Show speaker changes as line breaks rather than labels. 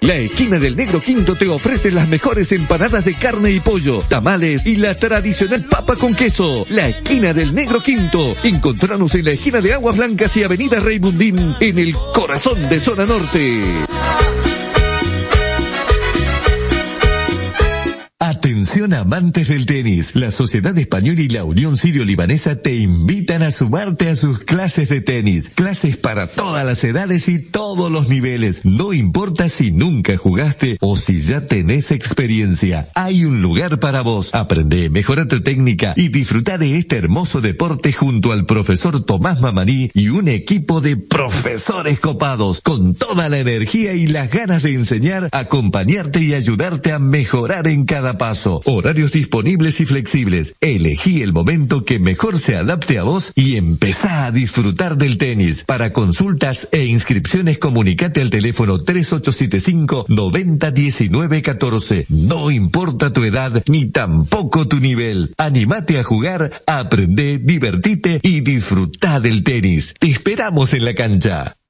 La esquina del Negro Quinto te ofrece las mejores empanadas de carne y pollo, tamales y la tradicional papa con queso. La esquina del Negro Quinto. Encontranos en la esquina de Aguas Blancas y Avenida Raimundín, en el corazón de Zona Norte. Atención amantes del tenis, la Sociedad Española y la Unión Sirio-Libanesa te invitan a sumarte a sus clases de tenis. Clases para todas las edades y todos los niveles. No importa si nunca jugaste o si ya tenés experiencia. Hay un lugar para vos. Aprende, mejora tu técnica y disfruta de este hermoso deporte junto al profesor Tomás Mamaní y un equipo de profesores copados con toda la energía y las ganas de enseñar, acompañarte y ayudarte a mejorar en cada paso. Horarios disponibles y flexibles. Elegí el momento que mejor se adapte a vos y empezá a disfrutar del tenis. Para consultas e inscripciones comunicate al teléfono 3875-901914. No importa tu edad ni tampoco tu nivel. Anímate a jugar, aprende, divertite y disfrutá del tenis. Te esperamos en la cancha.